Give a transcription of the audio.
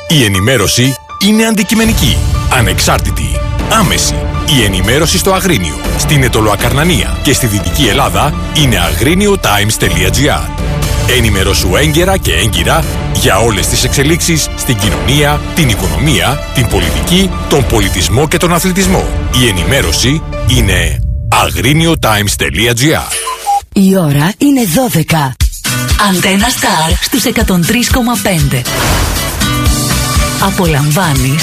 Η ενημέρωση είναι αντικειμενική, ανεξάρτητη, άμεση. Η ενημέρωση στο Αγρίνιο, στην Αιτωλοακαρνανία και στη Δυτική Ελλάδα είναι agriniotimes.gr. Ενημερώσου έγκαιρα και έγκυρα για όλες τις εξελίξεις στην κοινωνία, την οικονομία, την πολιτική, τον πολιτισμό και τον αθλητισμό. Η ενημέρωση είναι agriniotimes.gr. Η ώρα είναι 12. Αντένα Σταρ στους 103,5. Απολαμβάνεις